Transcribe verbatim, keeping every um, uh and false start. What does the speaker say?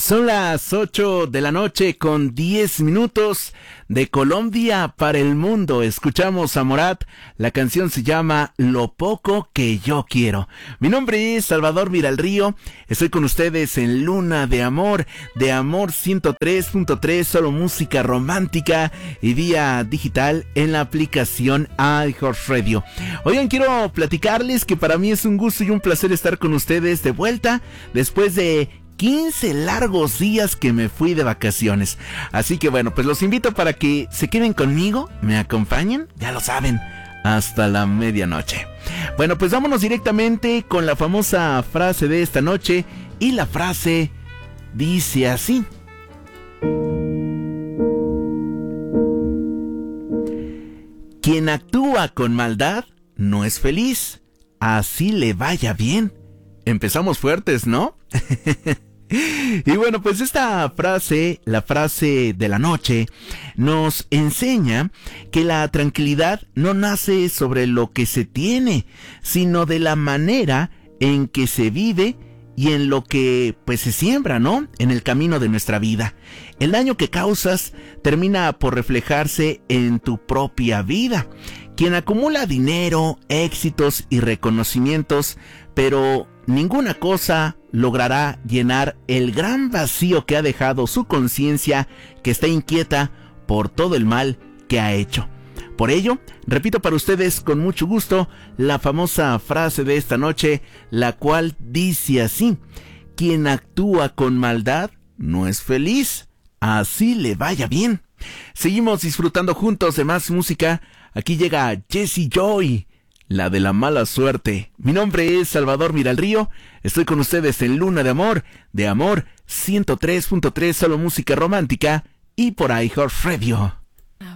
Son las ocho de la noche con diez minutos de Colombia para el mundo. Escuchamos a Morat, la canción se llama Lo Poco Que Yo Quiero. Mi nombre es Salvador Viralrío, estoy con ustedes en Luna de Amor, de Amor ciento tres punto tres, solo música romántica y vía digital en la aplicación iHeartRadio. Oigan, quiero platicarles que para mí es un gusto y un placer estar con ustedes de vuelta después de quince largos días que me fui de vacaciones. Así que bueno, pues los invito para que se queden conmigo, me acompañen, ya lo saben, hasta la medianoche. Bueno, pues vámonos directamente con la famosa frase de esta noche, y la frase dice así: quien actúa con maldad no es feliz, así le vaya bien. Empezamos fuertes, ¿no? Y bueno, pues esta frase, la frase de la noche, nos enseña que la tranquilidad no nace sobre lo que se tiene, sino de la manera en que se vive y en lo que pues se siembra, ¿no? En el camino de nuestra vida. El daño que causas termina por reflejarse en tu propia vida. Quien acumula dinero, éxitos y reconocimientos, pero ninguna cosa logrará llenar el gran vacío que ha dejado su conciencia, que está inquieta por todo el mal que ha hecho. Por ello, repito para ustedes con mucho gusto la famosa frase de esta noche, la cual dice así: quien actúa con maldad no es feliz, así le vaya bien. Seguimos disfrutando juntos de más música. Aquí llega Jessie Joy, la de la mala suerte. Mi nombre es Salvador Viralrío, estoy con ustedes en Luna de Amor, de Amor ciento tres punto tres, solo música romántica y por iHeartRadio.